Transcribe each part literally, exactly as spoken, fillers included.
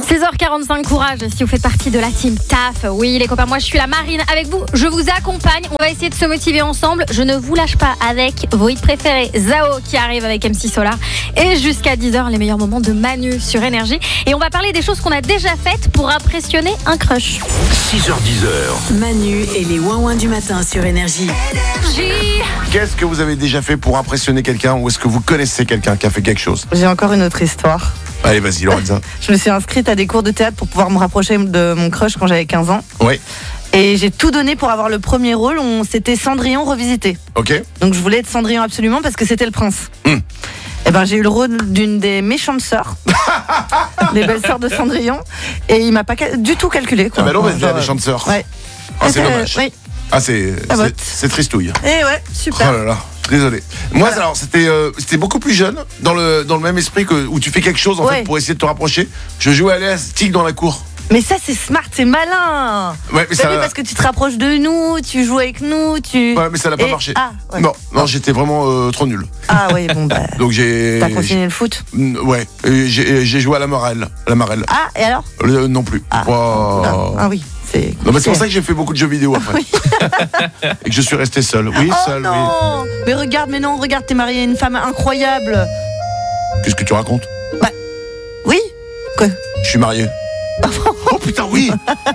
seize heures quarante-cinq, courage si vous faites partie de la team Taf. Oui les copains, moi je suis la Marine avec vous, je vous accompagne. On va essayer de se motiver ensemble. Je ne vous lâche pas avec vos hits préférés. Zao qui arrive avec M C Solar. Et jusqu'à dix heures, les meilleurs moments de Manu sur Énergie. Et on va parler des choses qu'on a déjà faites pour impressionner un crush. six heures dix heures. Manu et les ouin-ouin du matin sur Énergie. Énergie. Qu'est-ce que vous avez déjà fait pour impressionner quelqu'un, ou est-ce que vous connaissez quelqu'un qui a fait quelque chose? J'ai encore une autre histoire. Allez, vas-y, Lorenza. Je me suis inscrite à des cours de théâtre pour pouvoir me rapprocher de mon crush quand j'avais quinze ans. Oui. Et j'ai tout donné pour avoir le premier rôle. On, c'était Cendrillon revisité. Ok. Donc je voulais être Cendrillon absolument parce que c'était le prince. Mm. Et ben j'ai eu le rôle d'une des méchantes sœurs, des belles sœurs de Cendrillon, et il m'a pas ca- du tout calculé. Quoi. Ah bah non, mais Enfin, c'est la genre, méchante sœur. Ouais. Ah, c'est Euh, dommage. Oui. Ah, c'est, Ah, c'est, bah. c'est tristouille. Et ouais, super. Oh là là, désolé. Moi, alors, c'était, euh, c'était beaucoup plus jeune, dans le, dans le même esprit que, où tu fais quelque chose en Ouais. fait pour essayer de te rapprocher. Je jouais à l'élastique dans la cour. Mais ça c'est smart, c'est malin. Ouais, mais T'as ça, vu, parce que tu te rapproches de nous, tu joues avec nous, tu. ouais, mais ça n'a pas Et- marché. Ah, ouais. Non, non, j'étais vraiment euh, trop nul. Ah oui, bon bah. Donc j'ai. T'as continué le foot. j'ai- Ouais, et j'ai, j'ai joué à la marelle. La marelle. Ah, et alors Euh, non plus. Ah. Wow. ah, ah oui, c'est. Non, mais c'est pour ça que j'ai fait beaucoup de jeux vidéo après. Et que je suis resté seul. Oui, Oh seul, oui. non. Mais regarde, mais non, regarde, t'es marié à une femme incroyable. Qu'est-ce que tu racontes? Oui. Quoi? Je suis marié. Oh putain, oui.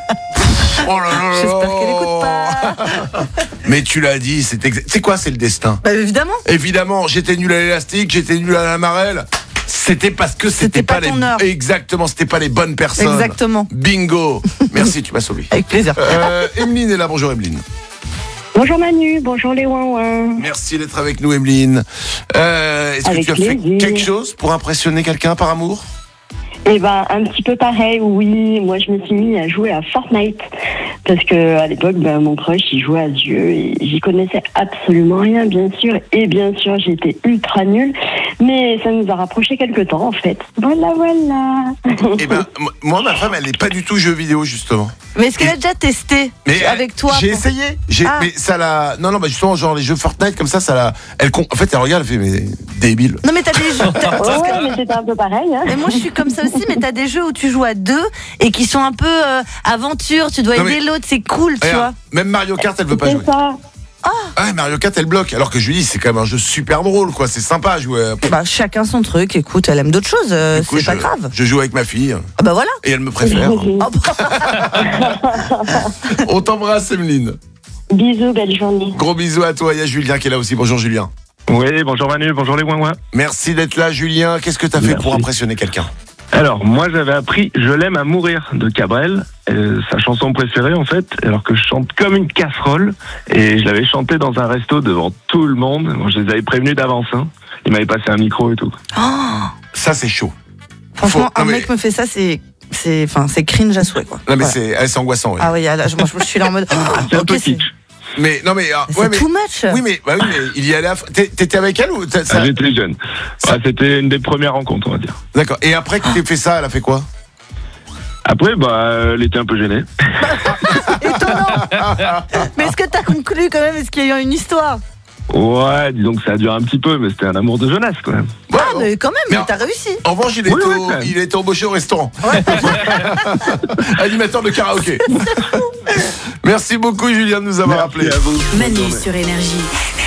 Oh là là là. J'espère qu'elle écoute pas. Mais tu l'as dit, c'est exact. C'est quoi, c'est le destin? Bah évidemment. Évidemment, j'étais nul à l'élastique, j'étais nul à la marelle. C'était parce que c'était, C'était pas les ton heure. exactement, c'était pas les bonnes personnes. Exactement. Bingo. Merci, tu m'as sauvé. Avec plaisir. Euh, Emeline est là, bonjour Emeline. Bonjour Manu, bonjour les ouin-ouin. Merci d'être avec nous Emeline. Euh, est-ce Avec que tu as fait plaisir. quelque chose pour impressionner quelqu'un par amour? Eh ben, un petit peu pareil, oui. Moi, je me suis mis à jouer à Fortnite. Parce que à l'époque, ben, mon crush, il jouait à ce jeu et j'y connaissais absolument rien, bien sûr. Et bien sûr, j'étais ultra nulle. Mais ça nous a rapprochés quelque temps, en fait. Voilà, voilà. Eh ben, m- moi, ma femme, elle n'est pas du tout jeu vidéo, justement. Mais est-ce qu'elle a déjà testé Mais avec elle- toi J'ai pour- essayé. J'ai, Ah. mais ça l'a. Non, non, bah justement, genre les jeux Fortnite comme ça, ça l'a. Elle, con- en fait, elle regarde, elle fait mais débile. Non mais t'as des jeux. t'as- Ouais, ouais, mais c'était un peu pareil. Hein. Mais moi je suis comme ça aussi, mais t'as des jeux où tu joues à deux et qui sont un peu euh, aventure, tu dois Non, aider mais- l'autre, c'est cool, tu Regarde, vois. même Mario Kart, elle veut pas jouer. C'est ça. Ah, Mario Kart, elle bloque. Alors que je lui dis, c'est quand même un jeu super drôle, quoi. C'est sympa à jouer. Bah chacun son truc, écoute, elle aime d'autres choses, euh, Du coup, c'est pas je- grave. Je joue avec ma fille Ah bah voilà. et elle me préfère. Oh, bah. On t'embrasse, Emeline. Bisous, belle journée. Gros bisous à toi. Il y a Julien qui est là aussi. Bonjour, Julien. Oui, bonjour Manu, bonjour les ouin-ouin. Merci d'être là, Julien. Qu'est-ce que t'as fait Merci. pour impressionner quelqu'un? Alors, moi j'avais appris Je l'aime à mourir de Cabrel, euh, sa chanson préférée en fait, alors que je chante comme une casserole, et je l'avais chanté dans un resto devant tout le monde. Bon, je les avais prévenus d'avance, hein. Ils m'avaient passé un micro et tout. Ça, c'est chaud. Franchement, Faut- un non, mais- mec me fait ça, c'est c'est enfin c'est cringe à souhait quoi. Non, mais Voilà. c'est, ah, c'est angoissant. Oui. Ah oui, là, je, moi, je suis là en mode. C'est un ok, peu c'est kitsch. Mais non, mais ah, c'est ouais, mais too much. oui, mais bah oui, mais il y allait. À... T'é- T'étais avec elle ou t'as- ça... Ah, j'étais jeune. Ah, c'était une des premières rencontres, on va dire. D'accord. Et après que t'aies fait ça, elle a fait quoi? Après, bah, elle était un peu gênée. Étonnant. Mais est-ce que t'as conclu quand même? Est-ce qu'il y a eu une histoire? Ouais, disons que ça a duré un petit peu, mais c'était un amour de jeunesse quand même. Ouais, Ah bon. mais quand même, Mais mais en- t'as réussi. En revanche, il, Oui, était oui, au- quand même. il a été embauché au restaurant. Animateur de karaoké. Merci beaucoup, Julien, de nous avoir appelé. Merci à vous. Manu sur Énergie.